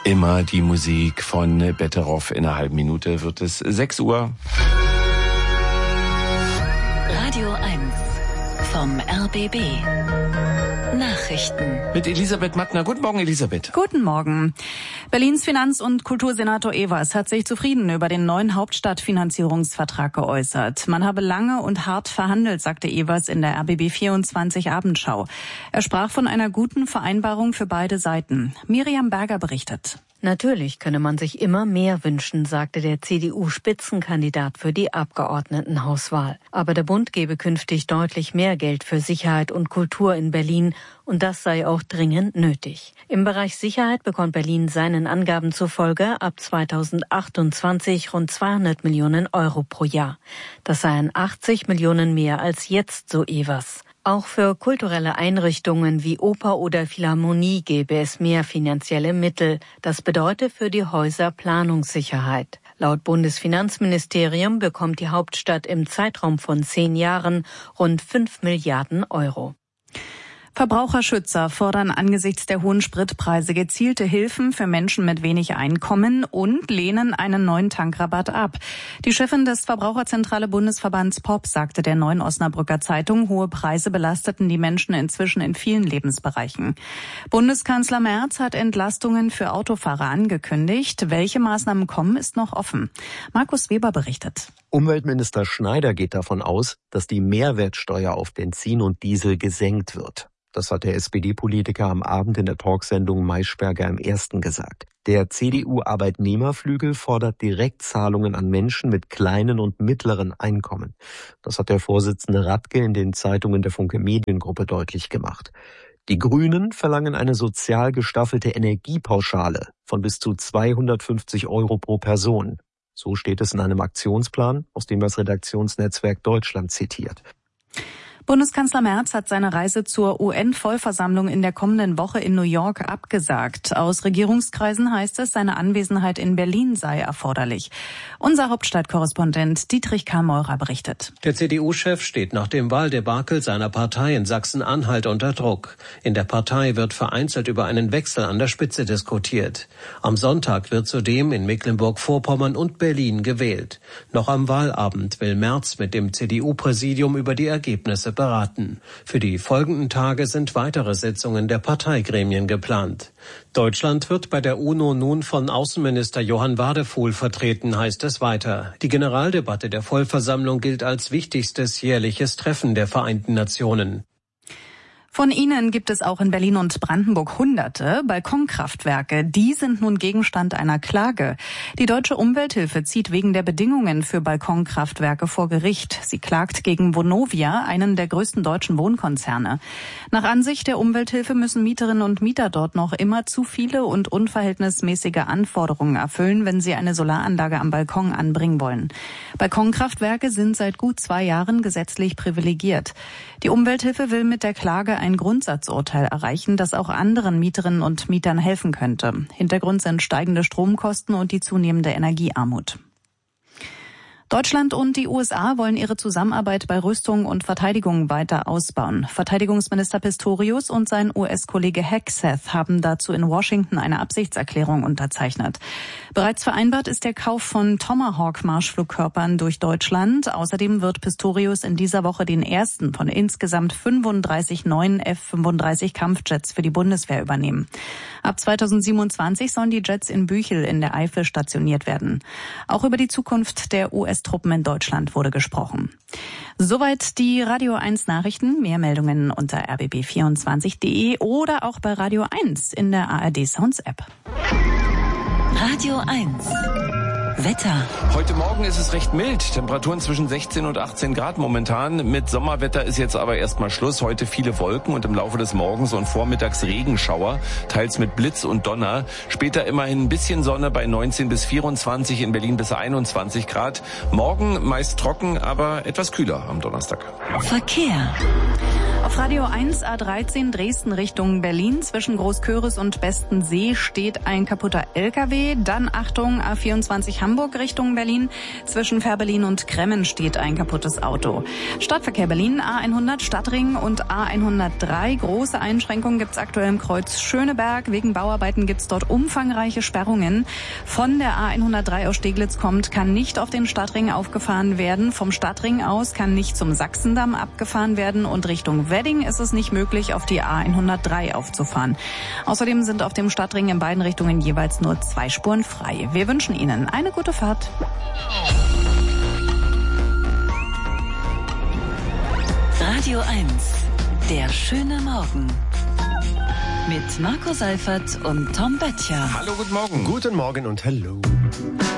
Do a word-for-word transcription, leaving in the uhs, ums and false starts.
Immer die Musik von Betteroff. In einer halben Minute wird es sechs Uhr. Radio eins vom R B B. Nachrichten. Mit Elisabeth Mattner. Guten Morgen, Elisabeth. Guten Morgen. Berlins Finanz- und Kultursenator Evers hat sich zufrieden über den neuen Hauptstadtfinanzierungsvertrag geäußert. Man habe lange und hart verhandelt, sagte Evers in der R B B vierundzwanzig Abendschau. Er sprach von einer guten Vereinbarung für beide Seiten. Miriam Berger berichtet. Natürlich könne man sich immer mehr wünschen, sagte der C D U-Spitzenkandidat für die Abgeordnetenhauswahl. Aber der Bund gebe künftig deutlich mehr Geld für Sicherheit und Kultur in Berlin und das sei auch dringend nötig. Im Bereich Sicherheit bekommt Berlin seinen Angaben zufolge ab zweitausendachtundzwanzig rund zweihundert Millionen Euro pro Jahr. Das seien achtzig Millionen mehr als jetzt, so Evers. Auch für kulturelle Einrichtungen wie Oper oder Philharmonie gäbe es mehr finanzielle Mittel. Das bedeutet für die Häuser Planungssicherheit. Laut Bundesfinanzministerium bekommt die Hauptstadt im Zeitraum von zehn Jahren rund fünf Milliarden Euro. Verbraucherschützer fordern angesichts der hohen Spritpreise gezielte Hilfen für Menschen mit wenig Einkommen und lehnen einen neuen Tankrabatt ab. Die Chefin des Verbraucherzentrale Bundesverbands P O P sagte der Neuen Osnabrücker Zeitung, hohe Preise belasteten die Menschen inzwischen in vielen Lebensbereichen. Bundeskanzler Merz hat Entlastungen für Autofahrer angekündigt. Welche Maßnahmen kommen, ist noch offen. Markus Weber berichtet. Umweltminister Schneider geht davon aus, dass die Mehrwertsteuer auf Benzin und Diesel gesenkt wird. Das hat der S P D-Politiker am Abend in der Talksendung Maischberger im Ersten gesagt. Der C D U-Arbeitnehmerflügel fordert Direktzahlungen an Menschen mit kleinen und mittleren Einkommen. Das hat der Vorsitzende Radke in den Zeitungen der Funke Mediengruppe deutlich gemacht. Die Grünen verlangen eine sozial gestaffelte Energiepauschale von bis zu zweihundertfünfzig Euro pro Person. So steht es in einem Aktionsplan, aus dem das Redaktionsnetzwerk Deutschland zitiert. Bundeskanzler Merz hat seine Reise zur U N-Vollversammlung in der kommenden Woche in New York abgesagt. Aus Regierungskreisen heißt es, seine Anwesenheit in Berlin sei erforderlich. Unser Hauptstadtkorrespondent Dietrich Karl-Meurer berichtet. Der C D U-Chef steht nach dem Wahldebakel seiner Partei in Sachsen-Anhalt unter Druck. In der Partei wird vereinzelt über einen Wechsel an der Spitze diskutiert. Am Sonntag wird zudem in Mecklenburg-Vorpommern und Berlin gewählt. Noch am Wahlabend will Merz mit dem C D U-Präsidium über die Ergebnisse beraten. Für die folgenden Tage sind weitere Sitzungen der Parteigremien geplant. Deutschland wird bei der UNO nun von Außenminister Johann Wadefuhl vertreten, heißt es weiter. Die Generaldebatte der Vollversammlung gilt als wichtigstes jährliches Treffen der Vereinten Nationen. Von ihnen gibt es auch in Berlin und Brandenburg Hunderte Balkonkraftwerke. Die sind nun Gegenstand einer Klage. Die Deutsche Umwelthilfe zieht wegen der Bedingungen für Balkonkraftwerke vor Gericht. Sie klagt gegen Vonovia, einen der größten deutschen Wohnkonzerne. Nach Ansicht der Umwelthilfe müssen Mieterinnen und Mieter dort noch immer zu viele und unverhältnismäßige Anforderungen erfüllen, wenn sie eine Solaranlage am Balkon anbringen wollen. Balkonkraftwerke sind seit gut zwei Jahren gesetzlich privilegiert. Die Umwelthilfe will mit der Klage ein Grundsatzurteil erreichen, das auch anderen Mieterinnen und Mietern helfen könnte. Hintergrund sind steigende Stromkosten und die zunehmende Energiearmut. Deutschland und die U S A wollen ihre Zusammenarbeit bei Rüstung und Verteidigung weiter ausbauen. Verteidigungsminister Pistorius und sein U S-Kollege Hegseth haben dazu in Washington eine Absichtserklärung unterzeichnet. Bereits vereinbart ist der Kauf von Tomahawk-Marschflugkörpern durch Deutschland. Außerdem wird Pistorius in dieser Woche den ersten von insgesamt fünfunddreißig neuen F fünfunddreißig Kampfjets für die Bundeswehr übernehmen. Ab zweitausendsiebenundzwanzig sollen die Jets in Büchel in der Eifel stationiert werden. Auch über die Zukunft der U S-Truppen in Deutschland wurde gesprochen. Soweit die Radio eins Nachrichten. Mehr Meldungen unter r b b vierundzwanzig punkt d e oder auch bei Radio eins in der A R D Sounds App. Radio eins. Wetter. Heute Morgen ist es recht mild. Temperaturen zwischen sechzehn und achtzehn Grad momentan. Mit Sommerwetter ist jetzt aber erstmal Schluss. Heute viele Wolken und im Laufe des Morgens und vormittags Regenschauer, teils mit Blitz und Donner. Später immerhin ein bisschen Sonne bei neunzehn bis vierundzwanzig, in Berlin bis einundzwanzig Grad. Morgen meist trocken, aber etwas kühler am Donnerstag. Verkehr. Auf Radio eins A dreizehn Dresden Richtung Berlin zwischen Großköris und Bestensee steht ein kaputter L K W. Dann Achtung, A vierundzwanzig Hamburg Richtung Berlin. Zwischen Fährberlin und Kremmen steht ein kaputtes Auto. Stadtverkehr Berlin, A hundert Stadtring und A hundertdrei. Große Einschränkungen gibt's aktuell im Kreuz Schöneberg. Wegen Bauarbeiten gibt's dort umfangreiche Sperrungen. Von der A hundertdrei aus Steglitz kommt, kann nicht auf den Stadtring aufgefahren werden. Vom Stadtring aus kann nicht zum Sachsendamm abgefahren werden und Richtung Wedding ist es nicht möglich, auf die A hundertdrei aufzufahren. Außerdem sind auf dem Stadtring in beiden Richtungen jeweils nur zwei Spuren frei. Wir wünschen Ihnen eine gute Fahrt. Radio eins, der schöne Morgen. Mit Marco Seifert und Tom Böttcher. Hallo, guten Morgen. Guten Morgen und hallo.